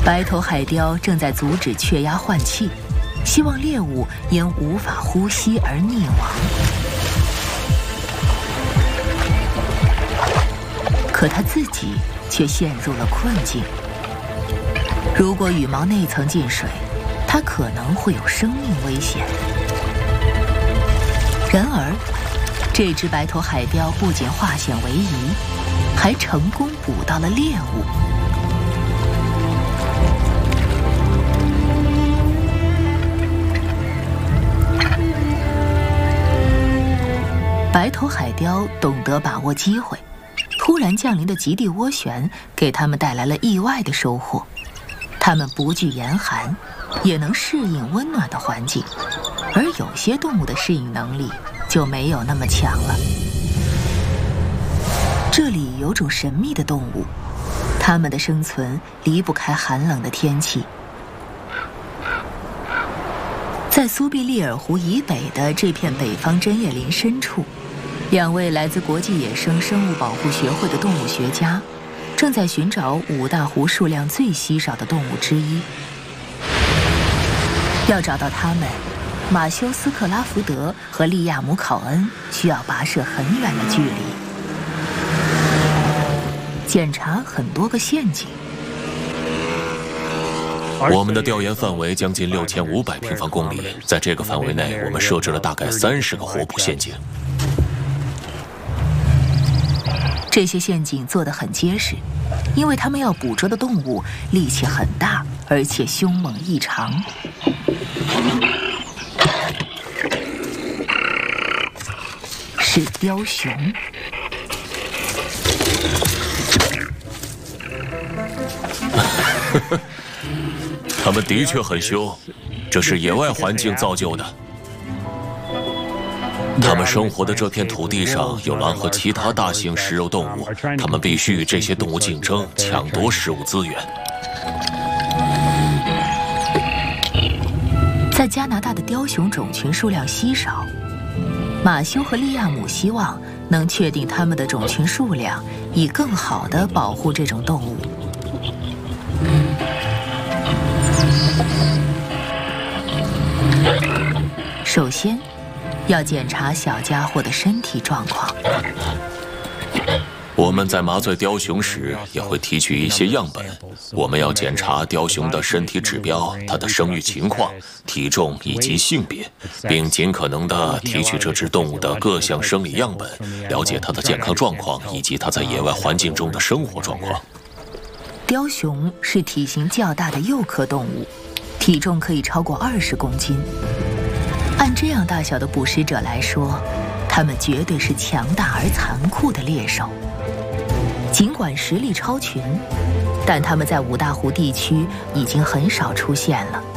白头海雕正在阻止雀鸦换气，希望猎物因无法呼吸而溺亡。可他自己却陷入了困境。如果羽毛内层进水，它可能会有生命危险。然而，这只白头海雕不仅化险为夷，还成功捕到了猎物。白头海雕懂得把握机会，突然降临的极地涡旋给他们带来了意外的收获。它们不惧严寒，也能适应温暖的环境，而有些动物的适应能力就没有那么强了。这里有种神秘的动物，它们的生存离不开寒冷的天气。在苏必利尔湖以北的这片北方针叶林深处，两位来自国际野生生物保护学会的动物学家正在寻找五大湖数量最稀少的动物之一。要找到它们，马修斯克拉福德和利亚姆考恩需要跋涉很远的距离，检查很多个陷阱。 我们的调研范围将近6500平方公里，在这个范围内，我们设置了大概30个活捕陷阱。 这些陷阱做得很结实，因为它们要捕捉的动物力气很大，而且凶猛异常。是雕熊。 它们的确很凶，这是野外环境造就的。它们生活的这片土地上有狼和其他大型食肉动物，它们必须与这些动物竞争，抢夺食物资源。 在加拿大的雕熊种群数量稀少，马修和利亚姆希望能确定它们的种群数量，以更好地保护这种动物。首先，要检查小家伙的身体状况。 我们在麻醉雕熊时也会提取一些样本，我们要检查雕熊的身体指标、它的生育情况、体重以及性别，并尽可能地提取这只动物的各项生理样本，了解它的健康状况以及它在野外环境中的生活状况。 雕熊是体型较大的幼科动物，体重可以超过20公斤。按这样大小的捕食者来说，它们绝对是强大而残酷的猎手。尽管实力超群，但它们在五大湖地区已经很少出现了。